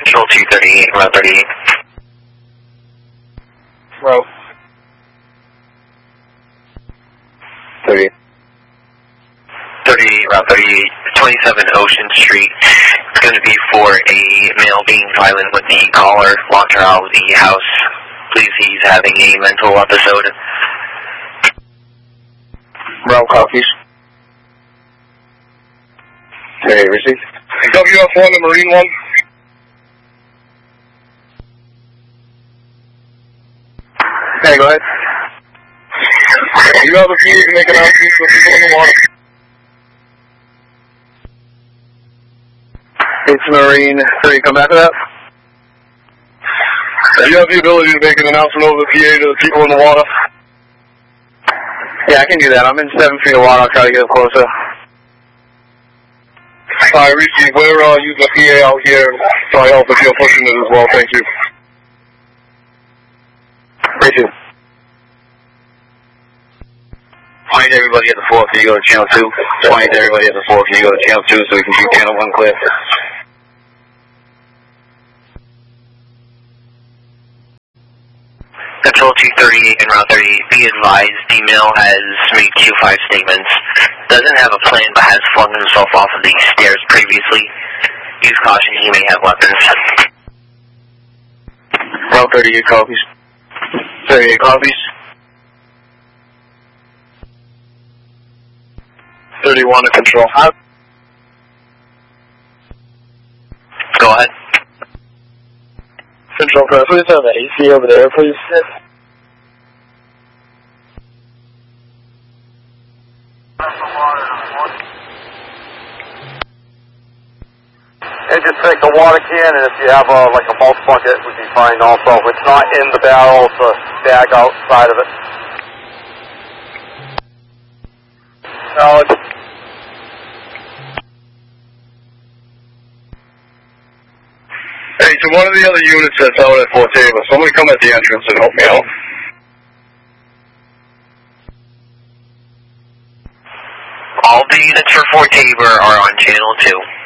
Control 238, Route 38. Route 38. 38, Route 38, 27 Ocean Street. It's going to be for a male being violent with the caller, locked her out of the house. Please, he's having a mental episode. Route copies. Okay, receive. WF1 to Marine 1. Okay, go ahead. You have a few, you can make announcements for people in the water. It's Marine 3, come back to that. You have the ability to make an announcement over the PA to the people in the water? Yeah, I can do that. I'm in 7 feet of water. I'll try to get up closer. Alright, Reese, we're using the PA out here, so I help if you're pushing it as well. Thank you. Reese. Point everybody at the 4, can you go to channel 2? Point everybody at the 4, can you go to channel 2 so we can keep channel 1 clear? Control 238 and Route 38, be advised, the male has made Q5 statements, doesn't have a plan but has flung himself off of the stairs previously. Use caution, he may have weapons. Route 38 copies. 38 copies. 31 to control. Go ahead. Control, please have the AC over there, please. And just take the water can, and if you have like a mulch bucket, would be fine also. If it's not in the barrel, it's a bag outside of it. Solid. Hey, to one of the other units that's out at Fort Taber, somebody come at the entrance and help me out. All the units for Fort Taber are on channel 2.